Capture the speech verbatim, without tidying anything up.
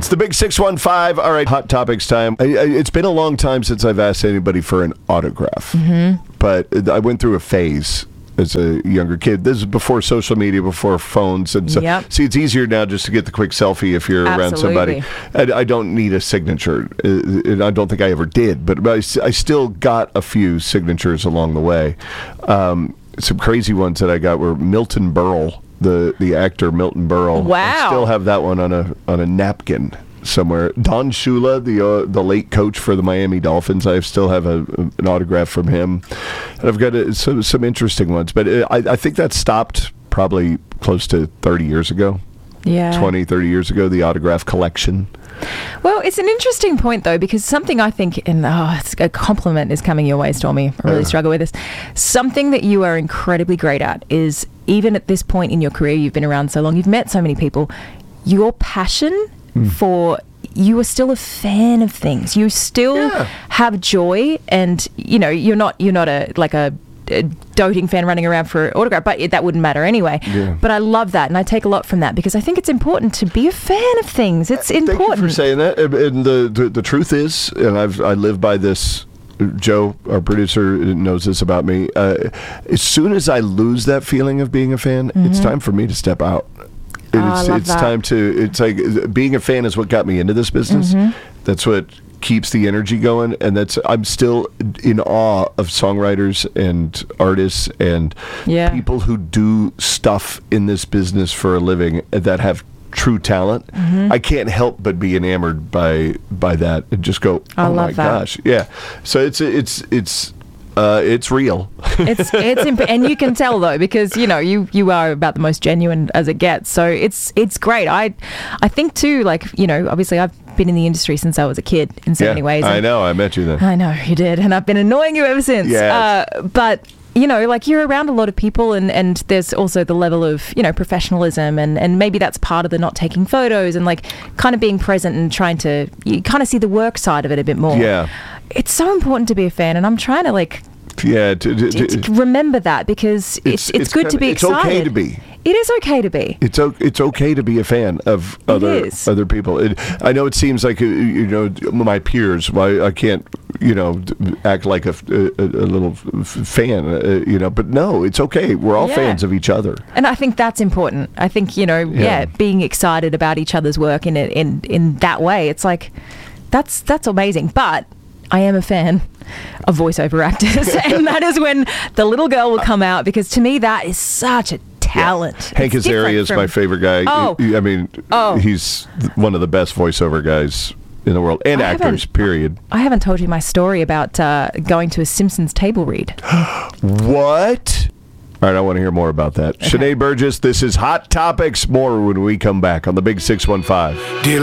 It's the big six one five. All right, Hot Topics time. I, I, it's been a long time since I've asked anybody for an autograph. Mm-hmm. But I went through a phase as a younger kid. This is before social media, before phones. And so, yep. See, it's easier now just to get the quick selfie if you're Absolutely. around somebody. I, I don't need a signature. Uh, I don't think I ever did. But I, I still got a few signatures along the way. Um, some crazy ones that I got were Milton Berle. The the actor Milton Berle. Wow. I still have that one on a on a napkin somewhere. Don Shula, the uh, the late coach for the Miami Dolphins. I still have a, an autograph from him. And I've got a, some some interesting ones, but it, I I think that stopped probably close to thirty years ago. Yeah. twenty, thirty years ago, the autograph collection. Well, it's an interesting point, though, because something I think, and oh, it's a compliment is coming your way, Stormy. I really uh. struggle with this. Something that you are incredibly great at is, even at this point in your career, you've been around so long, you've met so many people, your passion mm. for, you are still a fan of things. You still yeah. have joy, and, you know, you're not, you're not a, like a, a doting fan running around for an autograph, but it, that wouldn't matter anyway. Yeah. But I love that, and I take a lot from that, because I think it's important to be a fan of things. It's important. Thank you for saying that. And the, the, the truth is, and I've I live by this, Joe, our producer, knows this about me, uh, as soon as I lose that feeling of being a fan, mm-hmm. it's time for me to step out. Oh, It's, I love it's that. time to, it's like, being a fan is what got me into this business. Mm-hmm. That's what keeps the energy going, and that's, I'm still in awe of songwriters and artists and Yeah. people who do stuff in this business for a living that have true talent. Mm-hmm. I can't help but be enamored by by that and just go, I oh my love that. gosh, yeah. So it's it's it's uh, it's real. It's it's imp- and you can tell, though, because you know you you are about the most genuine as it gets. So it's it's great. I I think too, like, you know, obviously I've been in the industry since I was a kid in so yeah, many ways. I know. I met you then. I know you did, and I've been annoying you ever since. Yes. Uh, but you know, like, you're around a lot of people, and, and there's also the level of, you know, professionalism, and, and maybe that's part of the not taking photos and, like, kind of being present and trying to, you kind of see the work side of it a bit more. Yeah. It's so important to be a fan, and I'm trying to, like, Yeah. To, to, to, to remember that, because it's it's, it's good kinda, to be it's excited. okay to be. It is okay to be. It's o- it's okay to be a fan of It other is. other people. It, I know it seems like uh, you know my peers. Why I can't you know act like a, a, a little f- fan. Uh, you know, but no, it's okay. We're all Yeah. fans of each other. And I think that's important. I think, you know, yeah, Yeah. being excited about each other's work in it in in that way, it's like that's that's amazing. But I am a fan of voiceover actors, and that is when the little girl will come out, because to me that is such a talent. Yeah. Hank It's Azaria different is from- my favorite guy. Oh. I mean, Oh. he's one of the best voiceover guys in the world, and I actors. haven't- Period. I haven't told you my story about uh, going to a Simpsons table read. What? All right, I want to hear more about that. Okay. Sinead Burgess, this is Hot Topics. More when we come back on the Big six one five.